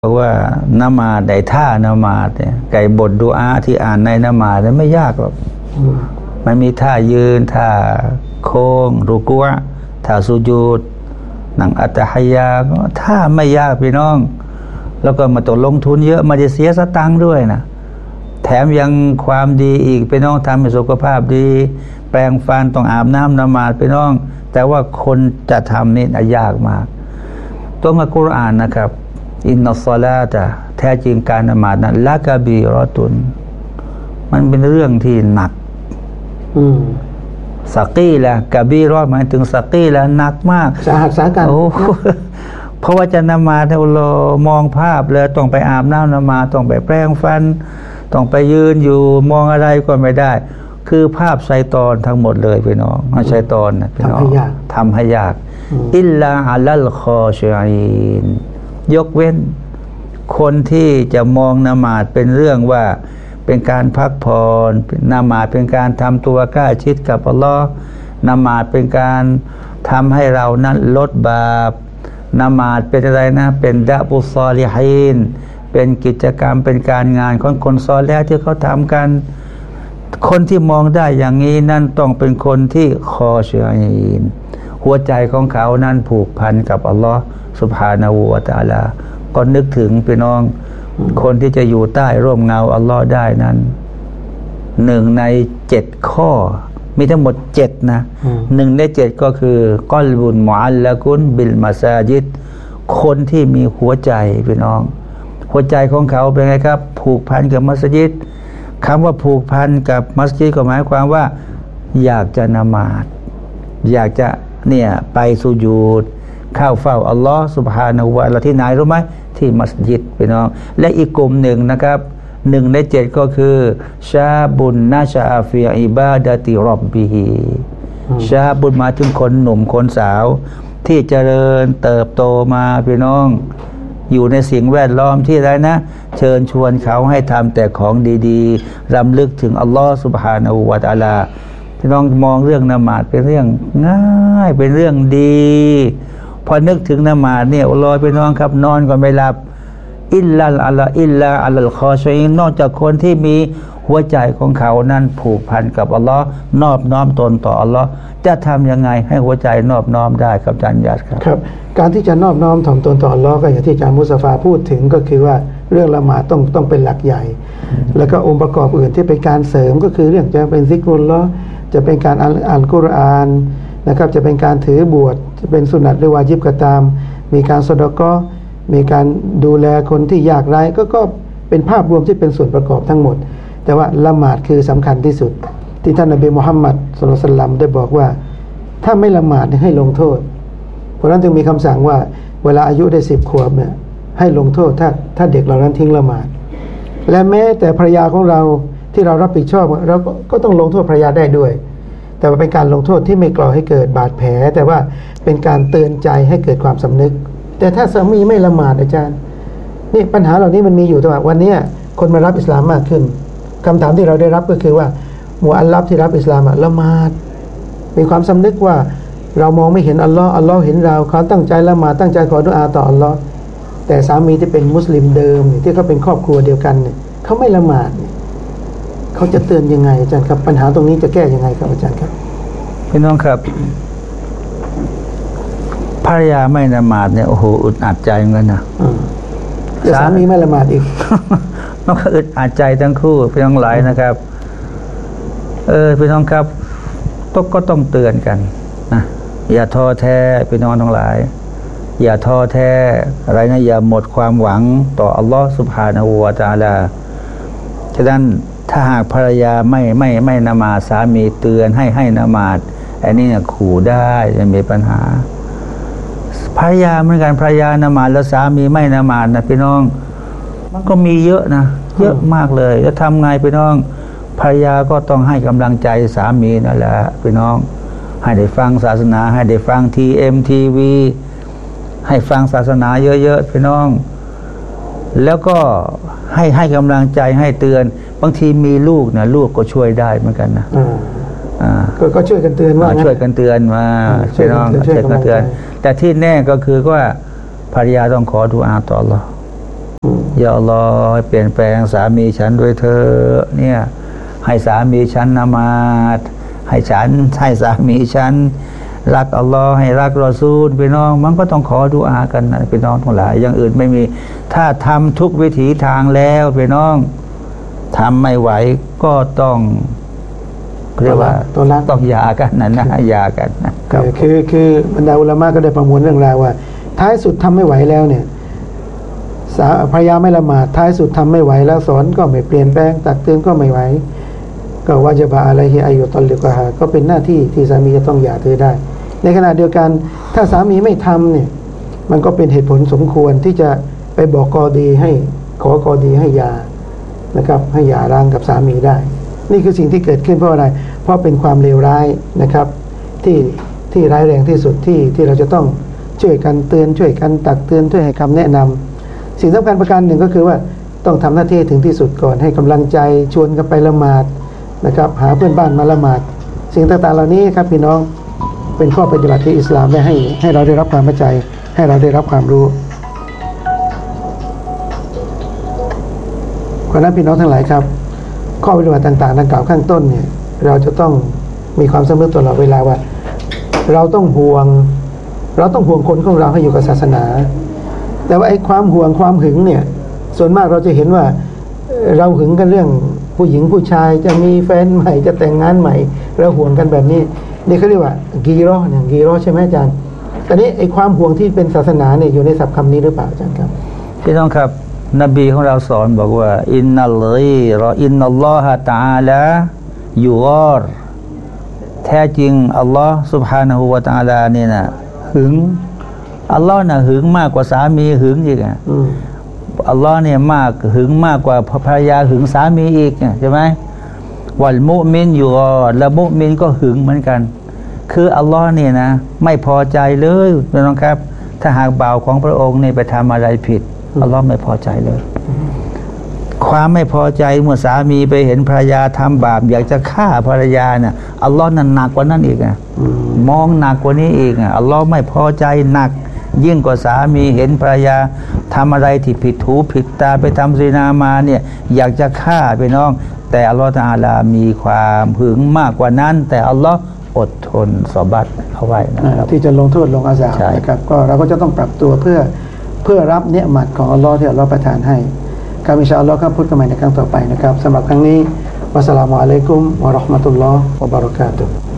เพราะว่านามาดในท่านามาดเนี่ยไก่บทดุอาที่อ่านในนามาดเนี่ยไม่ยากหรอกมันมีท่ายืนท่าโค้งรุกัวท่าสุญูดหนังอัตตฮิยาก็ท่าไม่ยากพี่น้องแล้วก็มาต้องลงทุนเยอะมาจะเสียสตังค์ด้วยนะแถมยังความดีอีกพี่น้องทำให้สุขภาพดีแปรงฟันต้องอาบน้ำนมาดพี่น้องแต่ว่าคนจะทำนี่ยากมากตัวอัลกุรอานนะครับอินนัสศอลาตะแท้จริงการนมาดนั้นละกะบีรอตุนมันเป็นเรื่องที่หนักสักีละกะบีรอหมายถึงสักีละหนักมากสาหัสสากันเพราะว่าจะนมาดเรามองภาพเลยต้องไปอาบน้ำนมาดต้องไปแปรงฟันต้องไปยืนอยู่มองอะไรก็ไม่ได้คือภาพชัยฏอนทั้งหมดเลยพี่น้องชัยฏอนนะพี่น้องทำให้ยากอิลลาอัลลัลคอชิอินยกเว้นคนที่จะมองนมาดเป็นเรื่องว่าเป็นการพักผ่อนนมาดเป็นการทำตัวใกล้ชิดกับอัลลอฮ์นมาดเป็นการทำให้เรานั้นลดบาปนมาดเป็นอะไรนะเป็นดะบุซอลิฮีนเป็นกิจกรรมเป็นการงานของคนซอลิฮ์ที่เขาทำกันคนที่มองได้อย่างนี้นั่นต้องเป็นคนที่คอชิอินหัวใจของเขานั้นผูกพันกับอัลลอฮ์ซุบฮานะฮูวะตะอาลาก็นึกถึงพี่น้องคนที่จะอยู่ใต้ร่มเงาอัลลอฮ์ได้นั้น1 ใน 7ข้อมีทั้งหมด7นะ1 ใน 7ก็คือกอลบุนมุอัลละกุนบิลมาซาจิดคนที่มีหัวใจพี่น้องหัวใจของเขาเป็นไงครับผูกพันกับมัสยิดคำว่าผูกพันกับมัสยิดก็หมายความว่าอยากจะนมาดอยากจะเนี่ยไปสุญูดเข้าเฝ้าอัลลอฮ์ซุบฮานะฮูวะตะอาลาที่ไหนรู้ไหมที่มัสยิดพี่น้องและอีกกลุ่มหนึ่งนะครับ1 ใน 7ก็คือชาบุนนาชาฟิอิบาดะติร็อบบิฮิชาบุนมาถึงคนหนุ่มคนสาวที่เจริญเติบโตมาพี่น้องอยู่ในสิ่งแวดล้อมที่ไรนะเชิญชวนเขาให้ทำแต่ของดีๆรำลึกถึงอัลลอฮ์ซุบฮานะฮูวะตะอาลาพี่น้องมองเรื่องนมาดเป็นเรื่องง่ายเป็นเรื่องดีพอนึกถึงนมาดเนี่ยอัลลอฮ์พี่น้องครับนอนก็ไม่หลับอิลลัลอัลลคอชินนอกจากคนที่มีหัวใจของเขานั้นผูกพันกับอัลลอฮ์นอบน้อมตนต่ออัลลอฮ์จะทำยังไงให้หัวใจนอบน้อมได้ครับอาจารย์ยัดครับการที่จะนอบน้อมถ่อมตนต่ออัลลอฮ์ก็อย่างที่อาจารย์มุสตาฟาพูดถึงก็คือว่าเรื่องละหมาดต้องเป็นหลักใหญ่แล้วก็องค์ประกอบอื่นที่เป็นการเสริมก็คือเรื่องจะเป็นซิกรุลลอฮ์จะเป็นการอ่านกุรอานนะครับจะเป็นการถือบวชจะเป็นสุนัตหรือวาญิบก็ตามมีการซอดาเกาะห์มีการดูแลคนที่ยากไร้ก็เป็นภาพรวมที่เป็นส่วนประกอบทั้งหมดแต่ว่าละหมาดคือสำคัญที่สุดที่ท่านนบีมุฮัมมัดศ็อลลัลลอฮุอะลัยฮิวะซัลลัมได้บอกว่าถ้าไม่ละหมาดให้ลงโทษเพราะนั้นจึงมีคำสั่งว่าเวลาอายุได้10 ขวบเนี่ยให้ลงโทษถ้าเด็กเหล่านั้นทิ้งละหมาดและแม้แต่ภรรยาของเราที่เรารับผิดชอบเราก็ต้องลงโทษภรรยาได้ด้วยแต่ว่าเป็นการลงโทษที่ไม่ก่อให้เกิดบาดแผลแต่ว่าเป็นการเตือนใจให้เกิดความสำนึกแต่ถ้าสามีไม่ละหมาดอาจารย์นี่ปัญหาเหล่านี้มันมีอยู่แต่ว่าวันนี้คนมารับอิสลามมากขึ้นคำถามที่เราได้รับก็คือว่ามุอัลลัฟที่รับอิสลามละหมาดมีความสำนึกว่าเรามองไม่เห็นอัลลอฮ์อัลลอฮ์เห็นเราเขาตั้งใจละหมาดตั้งใจขอดุอาต่ออัลลอฮ์แต่สามีที่เป็นมุสลิมเดิมที่เขาเป็นครอบครัวเดียวกันเนี่ยเขาไม่ละหมาดเขาจะเตือนยังไงอาจารย์ครับปัญหาตรงนี้จะแก้ยังไงครับอาจารย์ครับพี่น้องครับภรรยาไม่ละหมาดเนี่ยโอ้โหอึดอัดใจเหมือนกันนะสามีไม่ละหมาดอีกมันก็อึดอัดใจทั้งคู่พี่น้องหลายนะครับพี่น้องครับก็ต้องเตือนกันนะอย่าท้อแท้พี่น้องทั้งหลายอย่าท้อแท้อะไรนะอย่าหมดความหวังต่ออัลลอฮฺซุบฮานะฮูวะตะอาลาฉะนั้นถ้าหากภรรยาไม่ละหมาดสามีเตือนให้ละหมาดอันนี้เนี่ยขู่ได้จะมีปัญหาภรรยาเหมือนกันภรรยาละหมาดแล้วสามีไม่ละหมาดนะพี่น้องมันก็มีเยอะนะเยอะมากเลยจะทำไงพี่น้องภรรยาก็ต้องให้กำลังใจสามีนั่นแหละพี่น้องให้ได้ฟังศาสนาให้ได้ฟังTMTVให้ฟังศาสนาเยอะๆพี่น้องแล้วก็ให้กำลังใจให้เตือนบางทีมีลูกนะลูกก็ช่วยได้เหมือนกันนะก็ช่วยกันเตือนว่าช่วยกันเตือนมาพี่น้องช่วยกันเตือนแต่ที่แน่ก็คือว่าภรรยาต้องขอดุอาต่ออัลเลาะห์อย่าอัลลอฮ์ให้เปลี่ยนแปลงสามีฉันด้วยเธอเนี่ยให้สามีฉันนมาดให้สามีฉันรักอัลลอฮ์ให้รักรอซูลพี่น้องมันก็ต้องขอดุอากันนะพี่น้องทั้งหลายอย่างอื่นไม่มีถ้าทำทุกวิถีทางแล้วพี่น้องทำไม่ไหวก็ต้องเรียกว่าต้องหย่ากันนะหย่ากันนะคือบรรดาอุลามะก็ได้ประมวลเรื่องราวว่าท้ายสุดทำไม่ไหวแล้วเนี่ยภรรยาไม่ละหมาดท้ายสุดทำไม่ไหวแล้วสอนก็ไม่เปลี่ยนแปลงตักเตือนก็ไม่ไหวก็วาญะบะอะไรฮิอายุตอลิกะฮาก็เป็นหน้าที่ที่สามีจะต้องหย่าเธอได้ในขณะเดียวกันถ้าสามีไม่ทำเนี่ยมันก็เป็นเหตุผลสมควรที่จะไปบอกกอดีให้ขอกอดีให้หย่านะครับให้หย่าร้างกับสามีได้นี่คือสิ่งที่เกิดขึ้นเพราะอะไรเพราะเป็นความเลวร้ายนะครับที่ร้ายแรงที่สุดที่เราจะต้องช่วยกันเตือนช่วยกันตักเตือนช่วยให้คำแนะนำสิ่งสำคัญประการหนึ่งก็คือว่าต้องทำหน้าที่ถึงที่สุดก่อนให้กำลังใจชวนกันไปละหมาดนะครับหาเพื่อนบ้านมาละหมาดสิ่งต่างๆเหล่านี้ครับพี่น้องเป็นข้อปฏิบัติที่อิสลามได้ให้เราได้รับความเข้าใจให้เราได้รับความรู้เพราะนั้นพี่น้องทั้งหลายครับข้อปฏิบัติต่างๆดังกล่าวข้างต้นเนี่ยเราจะต้องมีความสำนึกตลอดเวลาว่าเราต้องห่วงคนของเราให้อยู่กับศาสนาแต่ว่าไอ้ความห่วงความหึงเนี่ยส่วนมากเราจะเห็นว่าเราหึงกันเรื่องผู้หญิงผู้ชายจะมีแฟนใหม่จะแต่งงานใหม่เราห่วงกันแบบนี้นี่เขาเรียกว่ากีรอเนี่ยกีรอใช่ไหมอาจารย์ตอนนี้ไอ้ความห่วงที่เป็นศาสนาเนี่ยอยู่ในศัพท์คำนี้หรือเปล่าอาจารย์ครับพี่น้องครับนบีของเราสอนบอกว่าอินนัลลอฮะตะอาลายูกอรแท้จริงอัลลอฮ์ سبحانه และ تعالى นี่นะหึงอัลลอฮ์น่ะหึงมากกว่าสามีหึงอีกอ่ะอัลลอฮ์เนี่ยหึงมากกว่าภรรยาหึงสามีอีกใช่ไหมวัลมุมินยูกอรและมุมินก็หึงเหมือนกันคืออัลลอฮ์เนี่ยนะไม่พอใจเลยพี่น้องครับถ้าหากบ่าวของพระองค์เนี่ยไปทำอะไรผิดอัลลอฮ์ไม่พอใจเลยความไม่พอใจเมื่อสามีไปเห็นภรรยาทำบาปอยากจะฆ่าภรรยาเนี่ยอัลลอฮ์นั่นหนักกว่านั้นอีกอ่ะมองหนักกว่านี้อีกอ่ะอัลลอฮ์ไม่พอใจหนักยิ่งกว่าสามีเห็นภรรยาทำอะไรที่ผิดหูผิดตาไปทำซินามาเนี่ยอยากจะฆ่าไปน้องแต่อัลลอฮ์ตะอาลามีความหึงมากกว่านั้นแต่อัลลอฮ์อดทนสอบัตเอาไว้นะครับที่จะลงโทษลงอาซาบนะครับก็เราก็จะต้องปรับตัวเพื่อรับเนืหมัดของอัลลอฮ์ที่อัลลอฮ์ประทานให้ครับอินชาอัลลอฮ์ครับพูดกันใหม่ในครั้งต่อไปนะครับสำหรับครั้งนี้วัสสลามุอะลัยกุมวะเราะห์มะตุลลอฮ์วะบะเราะกาตุฮ์